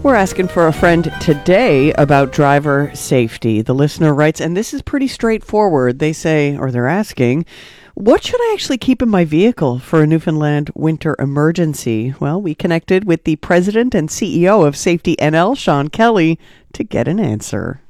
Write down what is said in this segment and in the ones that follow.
We're asking for a friend today about driver safety. The listener writes, and this is pretty straightforward. They say, or they're asking, what should I actually keep in my vehicle for a Newfoundland winter emergency? Well, we connected with the president and CEO of Safety NL, Sean Kelly, to get an answer.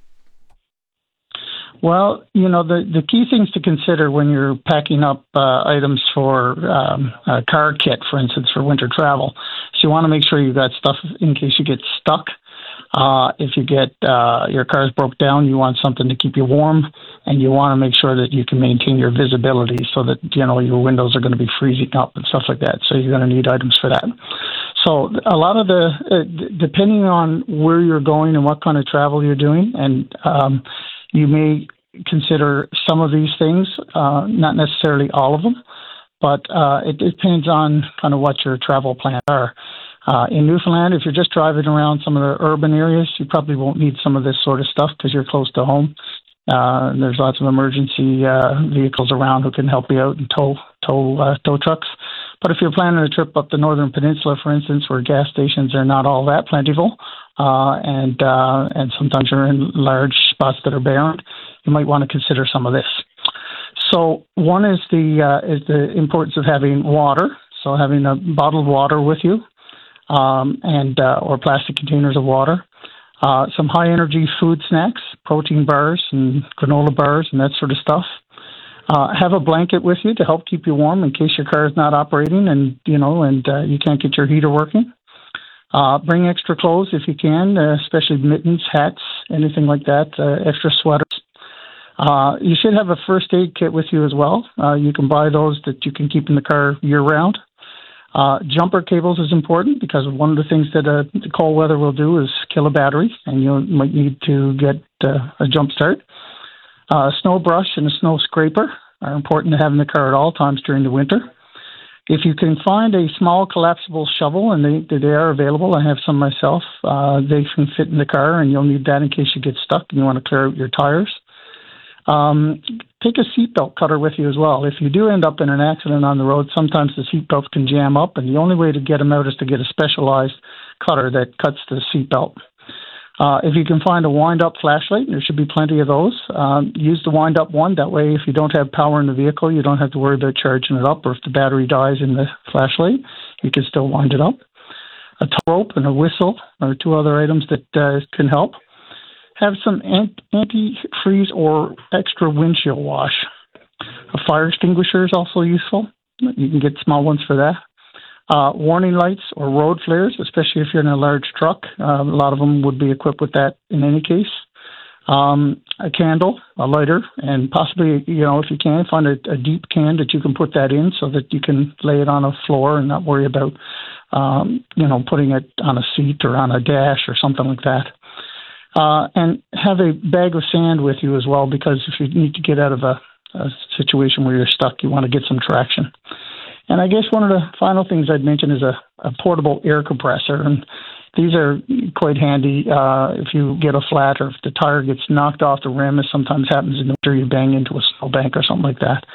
Well, the key things to consider when you're packing up items for a car kit, for instance, for winter travel, is you want to make sure you've got stuff in case you get stuck. If you get your car's broke down, you want something to keep you warm, and you want to make sure that you can maintain your visibility so that, your windows are going to be freezing up and stuff like that. So you're going to need items for that. So a lot of depending on where you're going and what kind of travel you're doing, and you may consider some of these things, not necessarily all of them, but it depends on kind of what your travel plans are. In Newfoundland, if you're just driving around some of the urban areas, you probably won't need some of this sort of stuff because you're close to home. There's lots of emergency vehicles around who can help you out and tow trucks. But if you're planning a trip up the Northern Peninsula, for instance, where gas stations are not all that plentiful, and sometimes you're in large spots that are barren, you might want to consider some of this. So one is the importance of having water. So having a bottled water with you, or plastic containers of water. Some high energy food snacks, protein bars and granola bars and that sort of stuff. Have a blanket with you to help keep you warm in case your car is not operating and you can't get your heater working. Bring extra clothes if you can, especially mittens, hats, anything like that, extra sweaters. You should have a first aid kit with you as well. You can buy those that you can keep in the car year-round. Jumper cables is important because one of the things that the cold weather will do is kill a battery, and you might need to get a jump start. Snow brush and a snow scraper are important to have in the car at all times during the winter. If you can find a small collapsible shovel, and they are available, I have some myself, they can fit in the car, and you'll need that in case you get stuck and you want to clear out your tires. Take a seatbelt cutter with you as well. If you do end up in an accident on the road, sometimes the seatbelts can jam up, and the only way to get them out is to get a specialized cutter that cuts the seatbelt. If you can find a wind-up flashlight, there should be plenty of those. Use the wind-up one. That way, if you don't have power in the vehicle, you don't have to worry about charging it up, or if the battery dies in the flashlight, you can still wind it up. A tow rope and a whistle are two other items that can help. Have some antifreeze or extra windshield wash. A fire extinguisher is also useful. You can get small ones for that. Warning lights or road flares, especially if you're in a large truck. A lot of them would be equipped with that in any case. A candle, a lighter, and possibly, if you can, find a deep can that you can put that in so that you can lay it on a floor and not worry about, putting it on a seat or on a dash or something like that. And have a bag of sand with you as well, because if you need to get out of a situation where you're stuck, you want to get some traction. And I guess one of the final things I'd mention is a portable air compressor. And these are quite handy if you get a flat or if the tire gets knocked off the rim, as sometimes happens in the winter, you bang into a snowbank or something like that.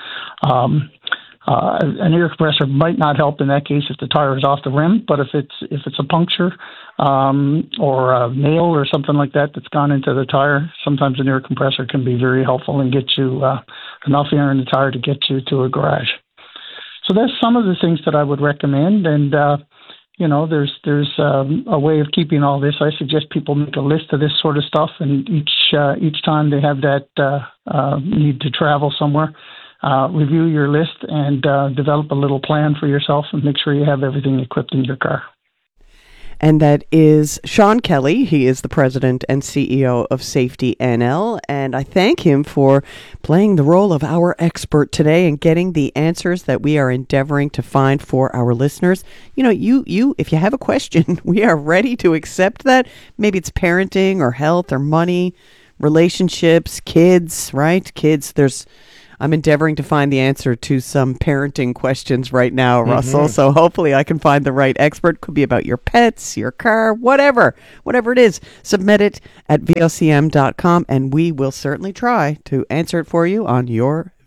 An air compressor might not help in that case if the tire is off the rim, but if it's a puncture or a nail or something like that that's gone into the tire, sometimes an air compressor can be very helpful and get you enough air in the tire to get you to a garage. So that's some of the things that I would recommend, and there's a way of keeping all this. I suggest people make a list of this sort of stuff, and each time they have that need to travel somewhere, review your list and develop a little plan for yourself and make sure you have everything equipped in your car. And that is Sean Kelly. He is the president and CEO of Safety NL. And I thank him for playing the role of our expert today and getting the answers that we are endeavoring to find for our listeners. You, if you have a question, we are ready to accept that. Maybe it's parenting or health or money, relationships, kids, right? Kids, I'm endeavoring to find the answer to some parenting questions right now, Russell. So hopefully I can find the right expert. Could be about your pets, your car, whatever it is. Submit it at vocm.com, and we will certainly try to answer it for you on your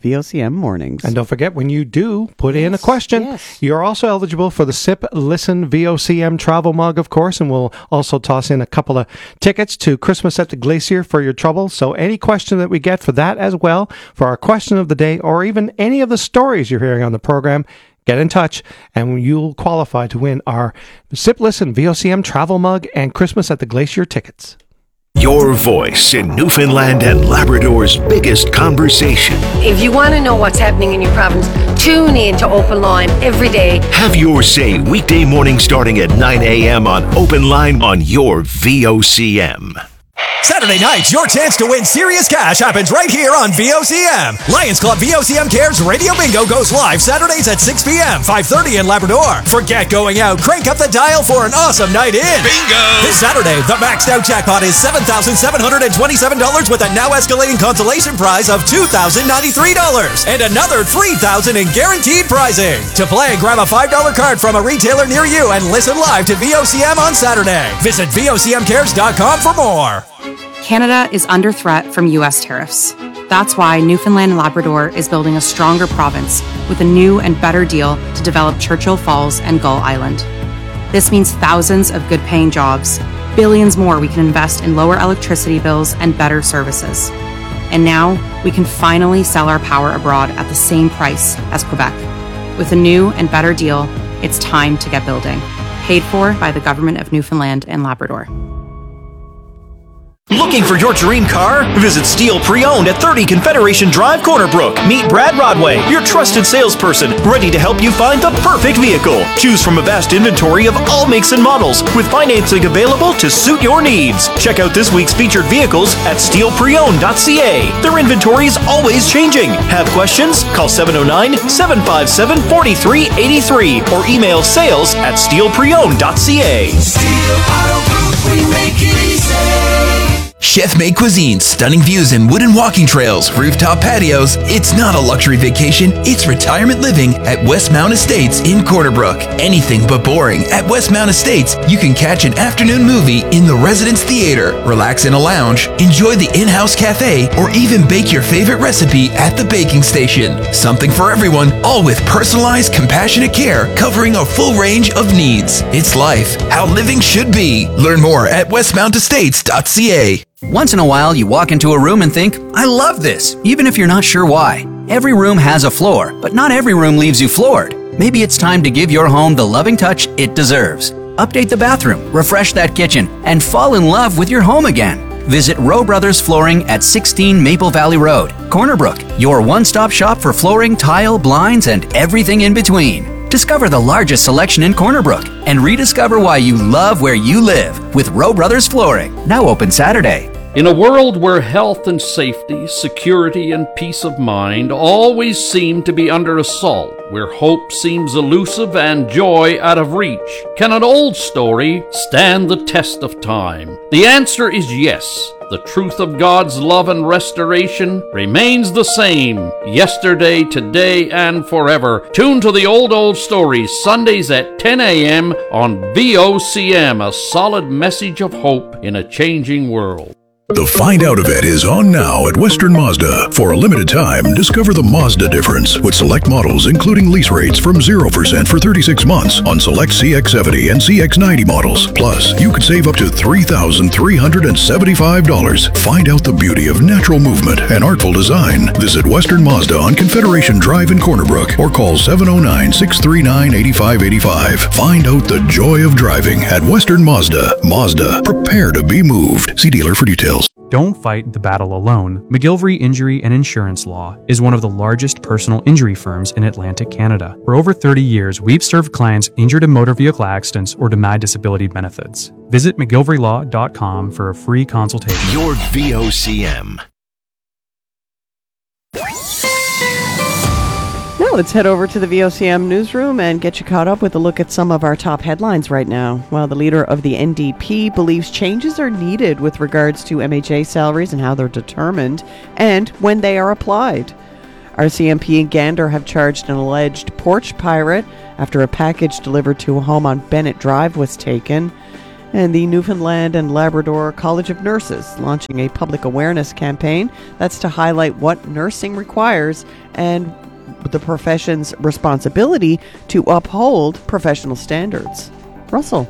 VOCM mornings. And don't forget, when you do put in a question, you're also eligible for the Sip Listen VOCM travel mug, of course, and we'll also toss in a couple of tickets to Christmas at the Glacier for your trouble. So any question that we get for that as well, for our question of the day, or even any of the stories you're hearing on the program, get in touch and you'll qualify to win our Sip Listen VOCM travel mug and Christmas at the Glacier tickets. Your voice in Newfoundland and Labrador's biggest conversation. If you want to know what's happening in your province, tune in to Open Line every day. Have your say weekday morning starting at 9 a.m. on Open Line on your VOCM. Saturday nights, your chance to win serious cash happens right here on VOCM. Lions Club VOCM Cares Radio Bingo goes live Saturdays at 6 p.m., 5:30 in Labrador. Forget going out. Crank up the dial for an awesome night in. Bingo! This Saturday, the maxed out jackpot is $7,727 with a now escalating consolation prize of $2,093 and another $3,000 in guaranteed prizing. To play, grab a $5 card from a retailer near you and listen live to VOCM on Saturday. Visit VOCMcares.com for more. Canada is under threat from U.S. tariffs. That's why Newfoundland and Labrador is building a stronger province with a new and better deal to develop Churchill Falls and Gull Island. This means thousands of good-paying jobs, billions more we can invest in lower electricity bills and better services. And now we can finally sell our power abroad at the same price as Quebec. With a new and better deal, it's time to get building. Paid for by the Government of Newfoundland and Labrador. Looking for your dream car? Visit Steel Pre-Owned at 30 Confederation Drive, Corner Brook. Meet Brad Rodway, your trusted salesperson, ready to help you find the perfect vehicle. Choose from a vast inventory of all makes and models, with financing available to suit your needs. Check out this week's featured vehicles at steelpreowned.ca. Their inventory is always changing. Have questions? Call 709-757-4383 or email sales@steelpreowned.ca. Steel Auto Group, we make it easy. Chef-made cuisine, stunning views and wooden walking trails, rooftop patios. It's not a luxury vacation, it's retirement living at Westmount Estates in Corner Brook. Anything but boring. At Westmount Estates, you can catch an afternoon movie in the Residence Theater, relax in a lounge, enjoy the in-house cafe, or even bake your favorite recipe at the baking station. Something for everyone, all with personalized, compassionate care covering a full range of needs. It's life, how living should be. Learn more at westmountestates.ca. Once in a while, you walk into a room and think, I love this, even if you're not sure why. Every room has a floor, but not every room leaves you floored. Maybe it's time to give your home the loving touch it deserves. Update the bathroom, refresh that kitchen, and fall in love with your home again. Visit Rowe Brothers Flooring at 16 Maple Valley Road, Corner Brook, your one-stop shop for flooring, tile, blinds, and everything in between. Discover the largest selection in Corner Brook and rediscover why you love where you live with Rowe Brothers Flooring. Now open Saturday. In a world where health and safety, security and peace of mind always seem to be under assault, where hope seems elusive and joy out of reach, can an old story stand the test of time? The answer is yes. The truth of God's love and restoration remains the same, yesterday, today, and forever. Tune to the old stories, Sundays at 10 a.m. on VOCM, a solid message of hope in a changing world. The Find Out event is on now at Western Mazda. For a limited time, discover the Mazda difference with select models, including lease rates from 0% for 36 months on select CX-70 and CX-90 models. Plus, you could save up to $3,375. Find out the beauty of natural movement and artful design. Visit Western Mazda on Confederation Drive in Corner Brook or call 709-639-8585. Find out the joy of driving at Western Mazda. Mazda, prepare to be moved. See dealer for details. Don't fight the battle alone. McGilvery Injury and Insurance Law is one of the largest personal injury firms in Atlantic Canada. For over 30 years, we've served clients injured in motor vehicle accidents or denied disability benefits. Visit mcgilverylaw.com for a free consultation. Your VOCM. Now let's head over to the VOCM newsroom and get you caught up with a look at some of our top headlines right now. While the leader of the NDP believes changes are needed with regards to MHA salaries and how they're determined and when they are applied. RCMP and Gander have charged an alleged porch pirate after a package delivered to a home on Bennett Drive was taken. And the Newfoundland and Labrador College of Nurses launching a public awareness campaign that's to highlight what nursing requires and the profession's responsibility to uphold professional standards. Russell.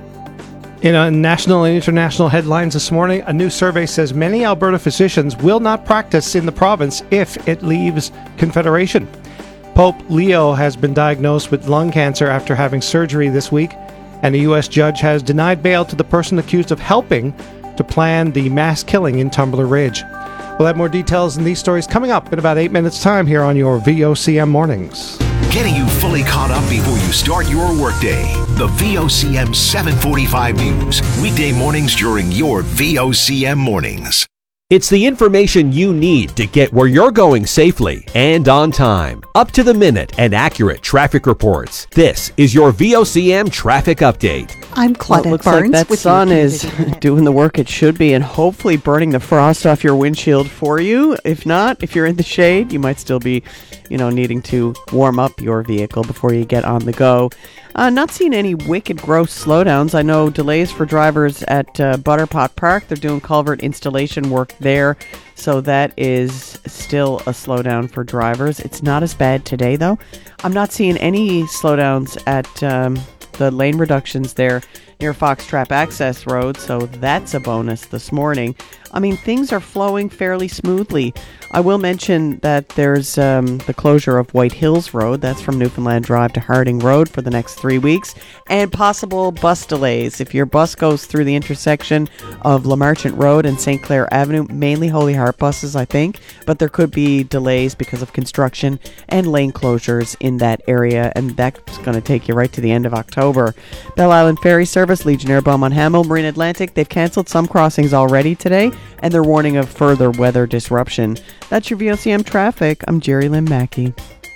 In national and international headlines this morning, a new survey says many Alberta physicians will not practice in the province if it leaves Confederation. Pope Leo has been diagnosed with lung cancer after having surgery this week, and a U.S. judge has denied bail to the person accused of helping to plan the mass killing in Tumbler Ridge. We'll have more details in these stories coming up in about 8 minutes' time here on your VOCM Mornings. Getting you fully caught up before you start your workday. The VOCM 745 News. Weekday mornings during your VOCM Mornings. It's the information you need to get where you're going safely and on time. Up to the minute and accurate traffic reports. This is your VOCM Traffic Update. I'm Claudette Looks Barnes. Like that sun is doing the work it should be and hopefully burning the frost off your windshield for you. If not, if you're in the shade, you might still be, needing to warm up your vehicle before you get on the go. Not seeing any wicked gross slowdowns. I know delays for drivers at Butterpot Park. They're doing culvert installation work there, so that is still a slowdown for drivers. It's not as bad today, though. I'm not seeing any slowdowns at the lane reductions there near Foxtrap Access Road, so that's a bonus this morning. I mean, things are flowing fairly smoothly. I will mention that there's the closure of White Hills Road. That's from Newfoundland Drive to Harding Road for the next 3 weeks. And possible bus delays. If your bus goes through the intersection of Lamarchant Road and St. Clair Avenue, mainly Holy Heart buses, I think. But there could be delays because of construction and lane closures in that area. And that's going to take you right to the end of October. Belle Island Ferry Service, Legionnaire Beaumont Hamel, Marine Atlantic, they've canceled some crossings already today. And they're warning of further weather disruption. That's your VOCM traffic. I'm Jerry Lynn Mackey.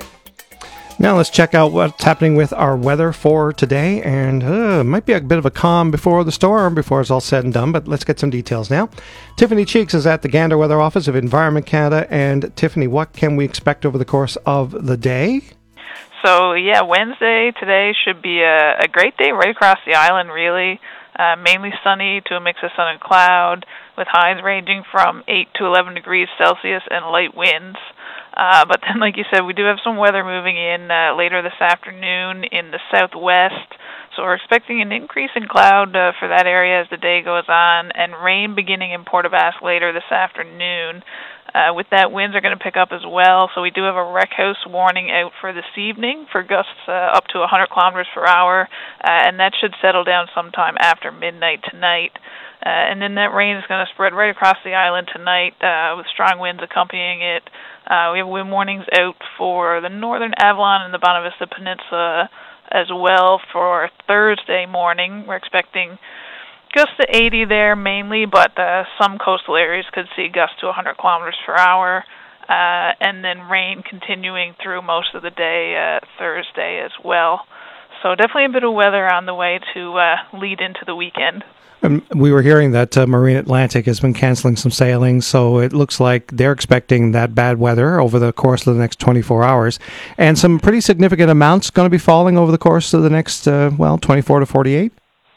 Now let's check out what's happening with our weather for today. And it might be a bit of a calm before the storm, before it's all said and done. But let's get some details now. Tiffany Cheeks is at the Gander Weather Office of Environment Canada. And Tiffany, what can we expect over the course of the day? So, Wednesday today should be a great day right across the island, really. Mainly sunny to a mix of sun and cloud, with highs ranging from 8 to 11 degrees Celsius and light winds. But then, like you said, we do have some weather moving in later this afternoon in the southwest. So we're expecting an increase in cloud for that area as the day goes on, and rain beginning in Port aux Basques later this afternoon. With that, winds are going to pick up as well. So we do have a wreck house warning out for this evening for gusts up to 100 kilometers per hour, and that should settle down sometime after midnight tonight. And then that rain is going to spread right across the island tonight with strong winds accompanying it. We have wind warnings out for the northern Avalon and the Bonavista Peninsula as well for Thursday morning. We're expecting gusts to 80 there mainly, but some coastal areas could see gusts to 100 kilometers per hour, and then rain continuing through most of the day Thursday as well. So definitely a bit of weather on the way to lead into the weekend. We were hearing that Marine Atlantic has been canceling some sailings, so it looks like they're expecting that bad weather over the course of the next 24 hours. And some pretty significant amounts going to be falling over the course of the next, 24 to 48?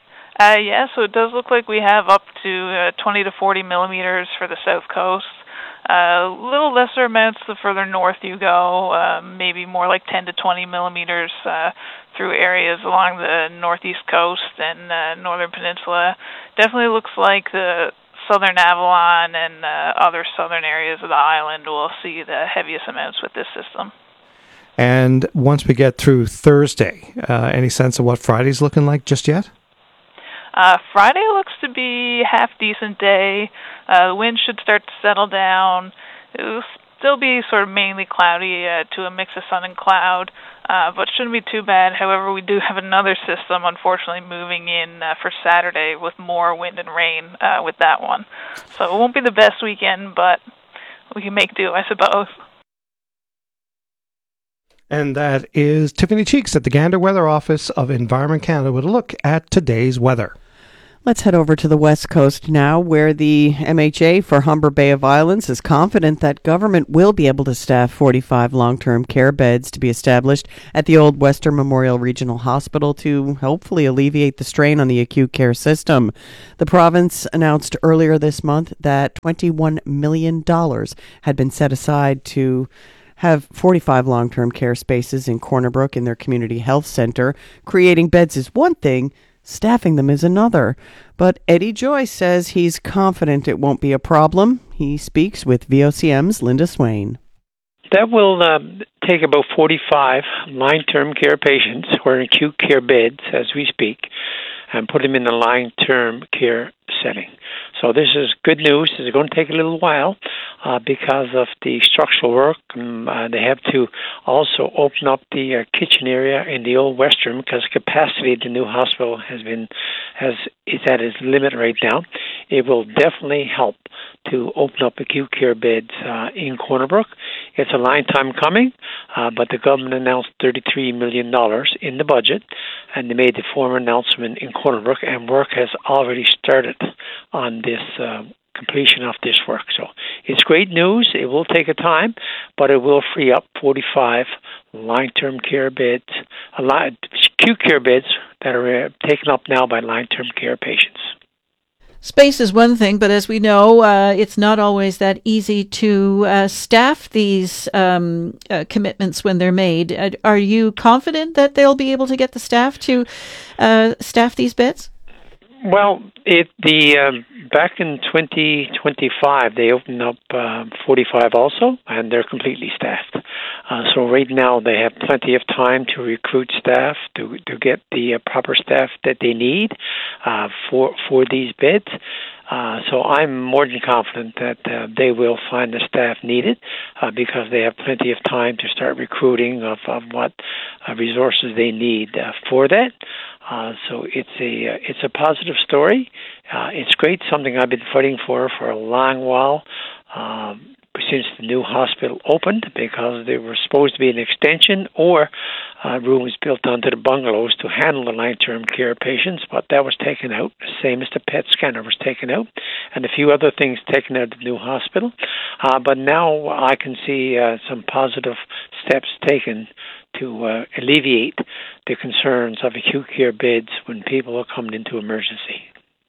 So it does look like we have up to 20 to 40 millimeters for the south coast. A little lesser amounts the further north you go, maybe more like 10 to 20 millimeters through areas along the northeast coast and northern peninsula. Definitely looks like the southern Avalon and other southern areas of the island will see the heaviest amounts with this system. And once we get through Thursday, any sense of what Friday's looking like just yet? Friday looks to be a half-decent day. The wind should start to settle down. It will still be sort of mainly cloudy to a mix of sun and cloud, but shouldn't be too bad. However, we do have another system, unfortunately, moving in for Saturday with more wind and rain with that one. So it won't be the best weekend, but we can make do, I suppose. And that is Tiffany Cheeks at the Gander Weather Office of Environment Canada with a look at today's weather. Let's head over to the West Coast now, where the MHA for Humber Bay of Islands is confident that government will be able to staff 45 long-term care beds to be established at the old Western Memorial Regional Hospital to hopefully alleviate the strain on the acute care system. The province announced earlier this month that $21 million had been set aside to have 45 long-term care spaces in Corner Brook in their community health center. Creating beds is one thing, staffing them is another. But Eddie Joyce says he's confident it won't be a problem. He speaks with VOCM's Linda Swain. That will take about 45 long-term care patients who are in acute care beds as we speak and put them in the long-term care setting. So this is good news. It's going to take a little while because of the structural work. They have to also open up the kitchen area in the old Western because capacity at the new hospital is at its limit right now. It will definitely help to open up acute care beds in Corner Brook. It's a long time coming, but the government announced $33 million in the budget, and they made the formal announcement in Corner Brook, and work has already started on this completion of this work. So it's great news. It will take a time, but it will free up 45 long-term care beds, acute care beds that are taken up now by long-term care patients. Space is one thing, but as we know, it's not always that easy to staff these commitments when they're made. Are you confident that they'll be able to get the staff to staff these beds? Well, back in 2025, they opened up 45 also, and they're completely staffed. So right now, they have plenty of time to recruit staff, to get the proper staff that they need for these beds. So I'm more than confident that they will find the staff needed because they have plenty of time to start recruiting of what resources they need for that. So it's a positive story. It's great, something I've been fighting for a long while since the new hospital opened, because they were supposed to be an extension or rooms built onto the bungalows to handle the long-term care patients, but that was taken out, same as the PET scanner was taken out, and a few other things taken out of the new hospital. But now I can see some positive steps taken to alleviate the concerns of acute care beds when people are coming into emergency.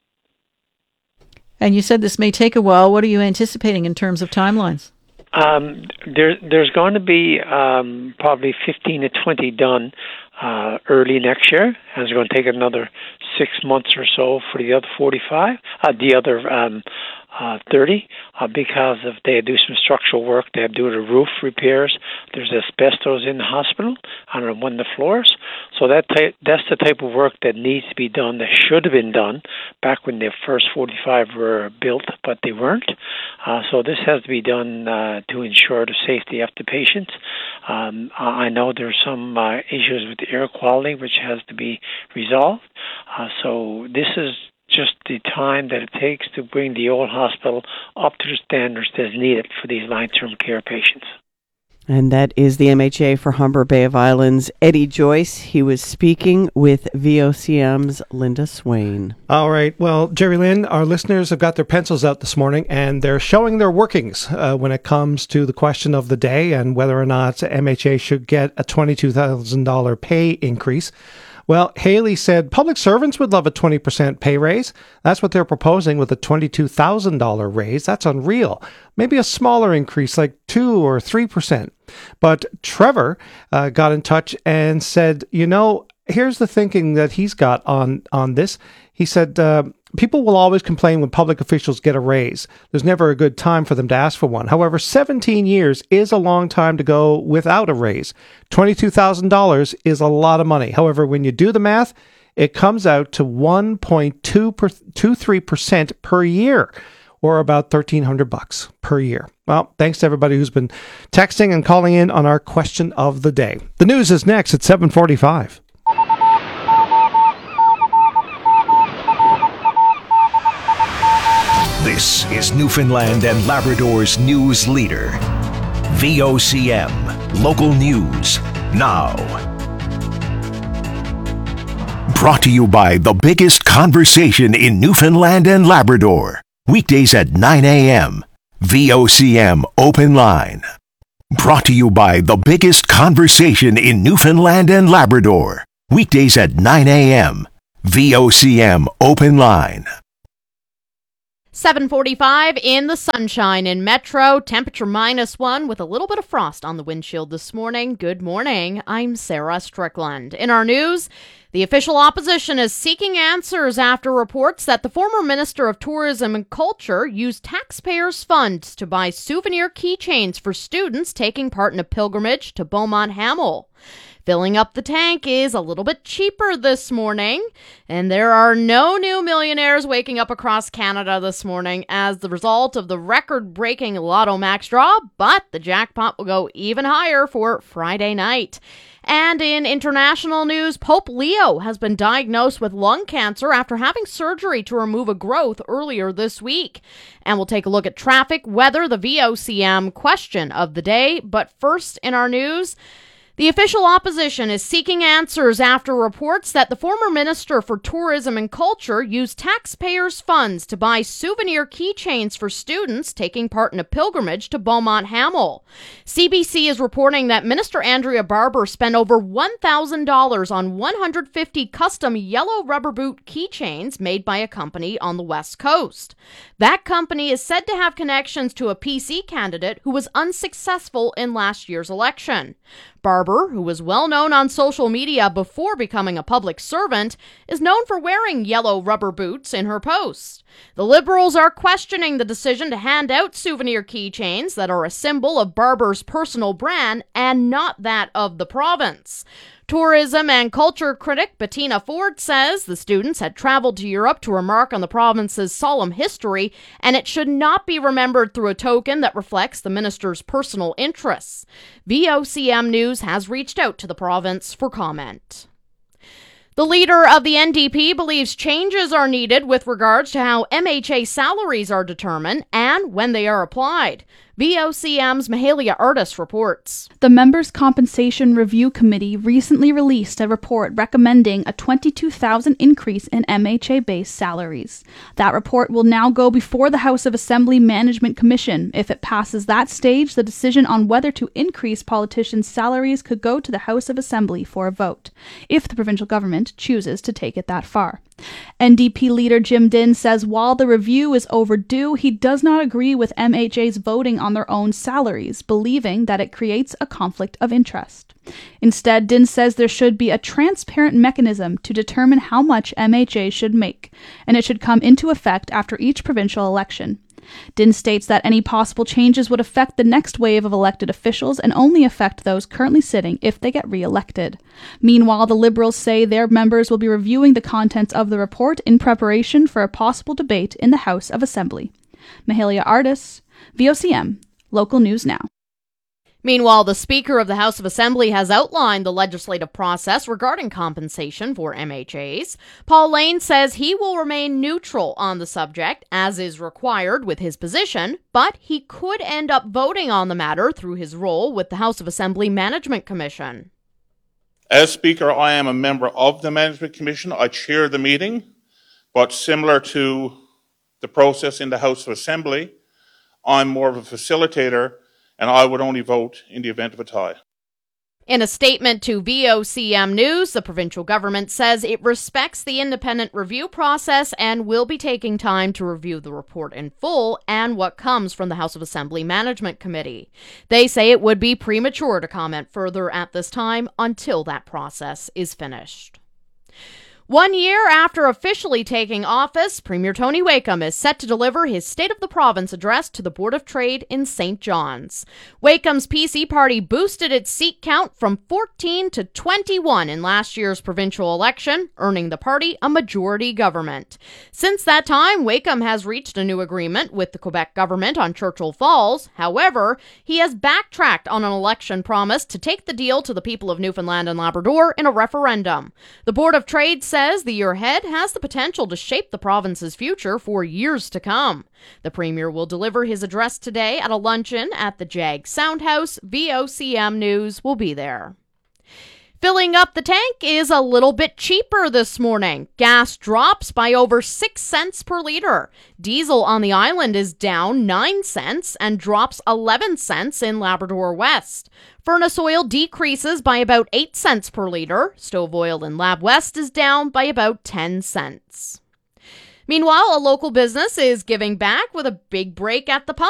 And you said this may take a while. What are you anticipating in terms of timelines? There's going to be probably 15 to 20 done early next year, and it's going to take another 6 months or so for the other 45, the other 30, because if they do some structural work, they have to do the roof repairs. There's asbestos in the hospital on one of the floors. So that's the type of work that needs to be done, that should have been done back when the first 45 were built, but they weren't. So this has to be done to ensure the safety of the patients. I know there's some issues with the air quality, which has to be resolved. So this is just the time that it takes to bring the old hospital up to the standards that's needed for these long-term care patients. And that is the MHA for Humber Bay of Islands, Eddie Joyce. He was speaking with VOCM's Linda Swain. All right. Well, Jerry Lynn, our listeners have got their pencils out this morning, and they're showing their workings when it comes to the question of the day and whether or not MHA should get a $22,000 pay increase. Well, Haley said public servants would love a 20% pay raise. That's what they're proposing with a $22,000 raise. That's unreal. Maybe a smaller increase, like 2 or 3%. But Trevor got in touch and said, here's the thinking that he's got on this. He said, people will always complain when public officials get a raise. There's never a good time for them to ask for one. However, 17 years is a long time to go without a raise. $22,000 is a lot of money. However, when you do the math, it comes out to 1.23% per year, or about $1,300 per year. Well, thanks to everybody who's been texting and calling in on our question of the day. The news is next at 7:45. This is Newfoundland and Labrador's news leader. VOCM, local news, now. Brought to you by the biggest conversation in Newfoundland and Labrador. Weekdays at 9 a.m. VOCM Open Line. Brought to you by the biggest conversation in Newfoundland and Labrador. Weekdays at 9 a.m. VOCM Open Line. 7:45 in the sunshine in Metro, temperature -1 with a little bit of frost on the windshield this morning. Good morning, I'm Sarah Strickland. In our news, the official opposition is seeking answers after reports that the former Minister of Tourism and Culture used taxpayers' funds to buy souvenir keychains for students taking part in a pilgrimage to Beaumont Hamel. Filling up the tank is a little bit cheaper this morning, and there are no new millionaires waking up across Canada this morning as the result of the record-breaking Lotto Max draw, but the jackpot will go even higher for Friday night. And in international news, Pope Leo has been diagnosed with lung cancer after having surgery to remove a growth earlier this week. And we'll take a look at traffic, weather, the VOCM question of the day. But first in our news, the official opposition is seeking answers after reports that the former Minister for Tourism and Culture used taxpayers' funds to buy souvenir keychains for students taking part in a pilgrimage to Beaumont Hamel. CBC is reporting that Minister Andrea Barber spent over $1,000 on 150 custom yellow rubber boot keychains made by a company on the West Coast. That company is said to have connections to a PC candidate who was unsuccessful in last year's election. Barber, who was well known on social media before becoming a public servant, is known for wearing yellow rubber boots in her posts. The Liberals are questioning the decision to hand out souvenir keychains that are a symbol of Barber's personal brand and not that of the province. Tourism and culture critic Bettina Ford says the students had traveled to Europe to remark on the province's solemn history, and it should not be remembered through a token that reflects the minister's personal interests. VOCM News has reached out to the province for comment. The leader of the NDP believes changes are needed with regards to how MHA salaries are determined and when they are applied. VOCM's Mahalia Artis reports. The Members' Compensation Review Committee recently released a report recommending a $22,000 increase in MHA-based salaries. That report will now go before the House of Assembly Management Commission. If it passes that stage, the decision on whether to increase politicians' salaries could go to the House of Assembly for a vote, if the provincial government chooses to take it that far. NDP leader Jim Dinn says while the review is overdue, he does not agree with MHA's voting on their own salaries, believing that it creates a conflict of interest. Instead, Dinn says there should be a transparent mechanism to determine how much MHA should make, and it should come into effect after each provincial election. Dinn states that any possible changes would affect the next wave of elected officials and only affect those currently sitting if they get re-elected. Meanwhile, the Liberals say their members will be reviewing the contents of the report in preparation for a possible debate in the House of Assembly. Mahalia Artis, VOCM, Local News Now. Meanwhile, the Speaker of the House of Assembly has outlined the legislative process regarding compensation for MHAs. Paul Lane says he will remain neutral on the subject, as is required with his position, but he could end up voting on the matter through his role with the House of Assembly Management Commission. As Speaker, I am a member of the Management Commission. I chair the meeting, but similar to the process in the House of Assembly, I'm more of a facilitator, and I would only vote in the event of a tie. In a statement to VOCM News, the provincial government says it respects the independent review process and will be taking time to review the report in full and what comes from the House of Assembly Management Committee. They say it would be premature to comment further at this time until that process is finished. 1 year after officially taking office, Premier Tony Wakeham is set to deliver his State of the Province address to the Board of Trade in St. John's. Wakeham's PC party boosted its seat count from 14 to 21 in last year's provincial election, earning the party a majority government. Since that time, Wakeham has reached a new agreement with the Quebec government on Churchill Falls. However, he has backtracked on an election promise to take the deal to the people of Newfoundland and Labrador in a referendum. The Board of Trade says the year ahead has the potential to shape the province's future for years to come. The Premier will deliver his address today at a luncheon at the Jag Soundhouse. VOCM News will be there. Filling up the tank is a little bit cheaper this morning. Gas drops by over 6 cents per liter. Diesel on the island is down 9 cents and drops 11 cents in Labrador West. Furnace oil decreases by about 8 cents per liter. Stove oil in Lab West is down by about 10 cents. Meanwhile, a local business is giving back with a big break at the pump.